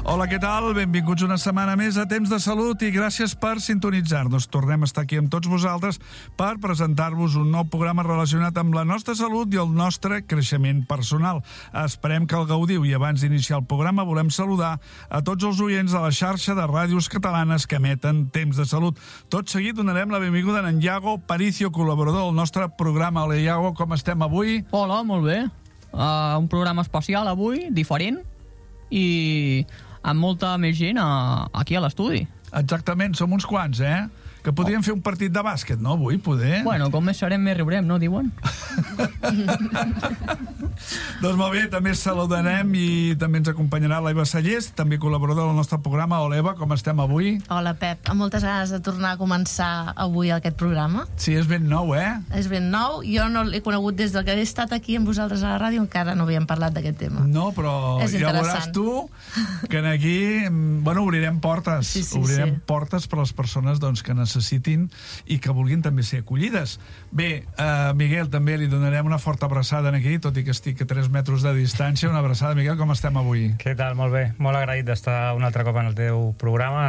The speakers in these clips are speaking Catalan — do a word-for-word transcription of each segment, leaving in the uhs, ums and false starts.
Hola, què tal? Benvinguts una setmana més a Temps de Salut i gràcies per sintonitzar-nos. Tornem a estar aquí amb tots vosaltres per presentar-vos un nou programa relacionat amb la nostra salut i el nostre creixement personal. Esperem que el gaudiu i abans d'iniciar el programa volem saludar a tots els oients de la xarxa de ràdios catalanes que emeten Temps de Salut. Tot seguit donarem la benvinguda a en Iago Paricio, col·laborador del nostre programa. Hola, Iago, com estem avui? Hola, molt bé. Uh, un programa especial avui, diferent, i amb molta més gent a, aquí a l'estudi. Exactament, som uns quants, eh? Que podríem oh. fer un partit de bàsquet, no? Avui, poder. Bueno, com més serem, més riurem, no, diuen? Doncs molt bé, també saludarem i també ens acompanyarà l'Eva Sallés, també col·laborador del nostre programa. Hola, Eva, com estem avui? Hola, Pep. Amb moltes ganes de tornar a començar avui aquest programa. Sí, és ben nou, eh? És ben nou. Jo no l'he conegut des del que he estat aquí amb vosaltres a la ràdio, encara no havíem parlat d'aquest tema. No, però és ja veuràs tu que aquí, bueno, obrirem portes. Sí, sí, obrirem sí. portes per a les persones doncs, que necessitin i que vulguin també ser acollides. Bé, uh, Miguel, també li donarem una forta abraçada aquí, tot i que estic a tres metres de distància. Una abraçada, Miguel, com estem avui? Què tal? Molt bé. Molt agraït d'estar un altre cop en el teu programa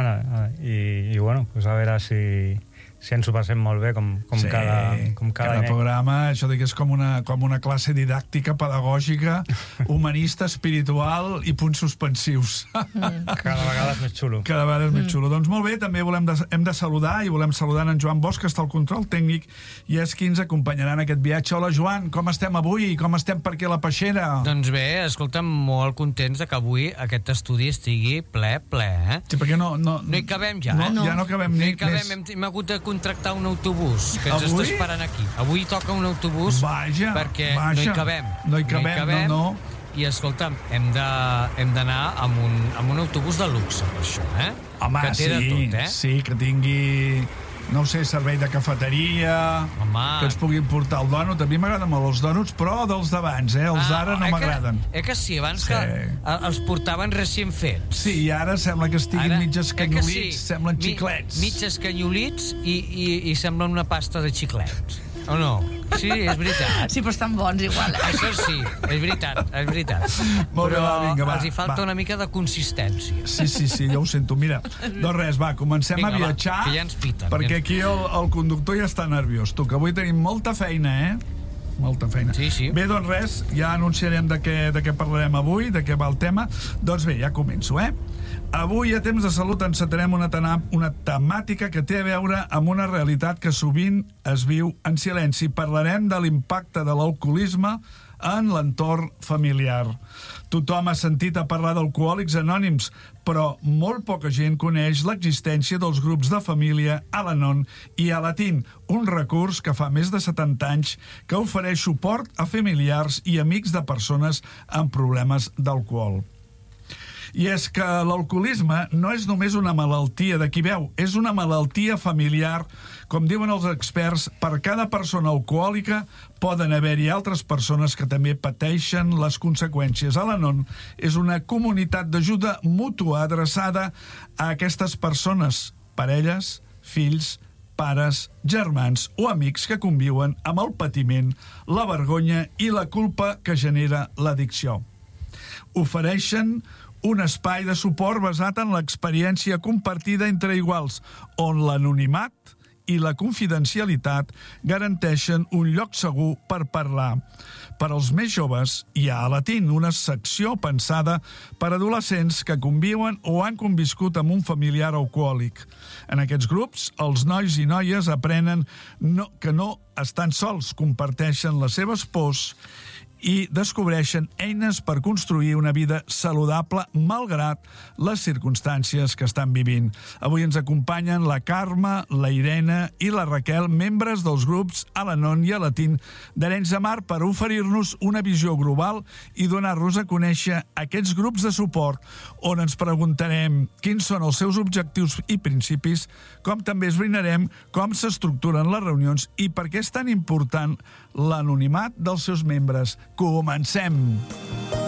i, i bueno, pues a veure si, si ens ho passem molt bé com, com sí, cada, com cada, cada programa. Això que és com una, com una classe didàctica, pedagògica, humanista, espiritual i punts suspensius. Mm. Cada vegada és més xulo. Cada vegada és Mm. més xulo. Doncs molt bé, també volem de, hem de saludar i volem saludar en Joan Bosch, que està al control tècnic i és qui ens acompanyarà en aquest viatge. Hola, Joan, com estem avui? Com estem per aquí a la Peixera? Doncs bé, escolta'm, molt contents de que avui aquest estudi estigui ple, ple, eh? Sí, perquè no... No, no hi cabem ja, no, eh? No, ja no cabem no ni hi cabem, més. hem, hem hagut de contractar un autobús que ens Avui? està esperant aquí. Avui toca un autobús vaja, perquè vaja. no hi cabem. No hi cabem, no, hi cabem no, no. I escolta'm, hem de- hem d'anar amb, un, amb un autobús de luxe, per això, eh? Home, que té sí, de tot, eh? sí, que tingui, no ho sé, servei de cafeteria, Home. que ens puguin portar el dònut. A mi m'agraden molt els dònuts, però dels d'abans, eh? Els d'ara Ah, no eh que- m'agraden. Eh que sí, abans Sí. que eh, els portaven recient fets. Sí, i ara sembla que estiguin Ara, mig eh escanyolits, que sí? semblen Mi- xiclets. Mig escanyolits i, i, i semblen una pasta de xiclets. O no? Sí, és veritat. Sí, però estan bons igual. Eh? Això sí, és veritat, és veritat. Molt bé, Però va, vinga, va, els hi falta va. una mica de consistència. Sí, sí, sí, ja ho sento. Mira, doncs res, va, comencem Vinga, a viatjar, va, que ja ens piten, perquè ja ens aquí el, el conductor ja està nerviós. Tu, que avui tenim molta feina, eh? Molta feina. Sí, sí. Bé, doncs res, ja anunciarem de què, de què parlarem avui, de què va el tema. Doncs bé, ja començo, eh? Avui, a Temps de Salut, encetarem una, tena, una temàtica que té a veure amb una realitat que sovint es viu en silenci. Parlarem de l'impacte de l'alcoholisme en l'entorn familiar. Tothom ha sentit a parlar d'alcohòlics anònims, però molt poca gent coneix l'existència dels grups de família Al-Anon i Alatin, un recurs que fa més de setanta anys que ofereix suport a familiars i amics de persones amb problemes d'alcohol. I és que l'alcoholisme no és només una malaltia de qui beu, és una malaltia familiar. Com diuen els experts, per cada persona alcohòlica poden haver-hi altres persones que també pateixen les conseqüències. Al-Anon és una comunitat d'ajuda mútua adreçada a aquestes persones, parelles, fills, pares, germans o amics que conviuen amb el patiment, la vergonya i la culpa que genera l'addicció. Ofereixen un espai de suport basat en l'experiència compartida entre iguals, on l'anonimat i la confidencialitat garanteixen un lloc segur per parlar. Per als més joves, hi ha a Alatin, una secció pensada per adolescents que conviuen o han conviscut amb un familiar alcohòlic. En aquests grups, els nois i noies aprenen no, que no estan sols, comparteixen les seves pors i descobreixen eines per construir una vida saludable malgrat les circumstàncies que estan vivint. Avui ens acompanyen la Carme, la Irene i la Raquel, membres dels grups Al-Anon i Alatin d'Arenys de Mar, per oferir-nos una visió global i donar-nos a conèixer aquests grups de suport, on ens preguntarem quins són els seus objectius i principis, com també esbrinarem com s'estructuren les reunions i per què és tan important l'anonimat dels seus membres. Comencem!